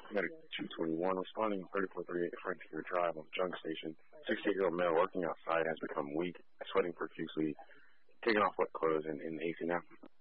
Medic 221 responding 3438 Frontier Drive on Junk Station. 68-year-old male working outside has become weak, sweating profusely, taking off wet clothes, and acing out.